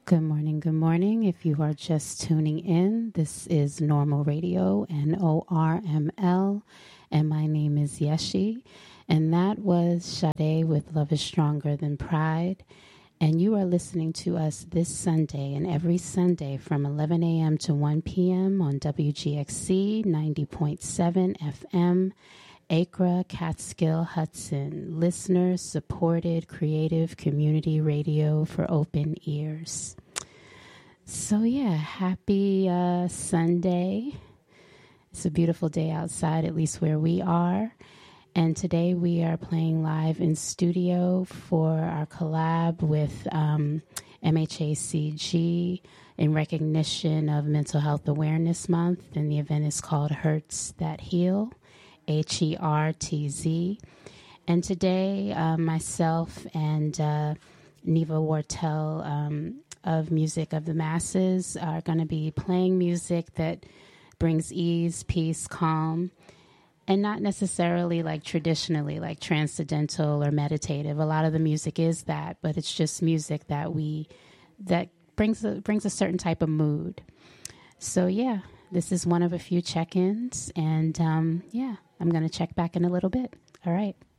Good morning, good morning. If you are just tuning in, this is Normal Radio, NORML, and my name is Yeshi. And that was Sade with Love is Stronger Than Pride. And you are listening to us this Sunday and every Sunday from 11 a.m. to 1 p.m. on WGXC 90.7 FM, Acra, Catskill, Hudson. Listener-supported creative community radio for open ears. So yeah, happy Sunday. It's a beautiful day outside, at least where we are. And today we are playing live in studio for our collab with MHACG in recognition of Mental Health Awareness Month. And the event is called Hertz That Heal, HERTZ. And today myself and Neva Wortel of Music of the Masses are going to be playing music that brings ease, peace, calm, and not necessarily like traditionally like transcendental or meditative. A lot of the music is that, but it's just music that brings a certain type of mood. So yeah, this is one of a few check-ins, and I'm going to check back in a little bit. All right.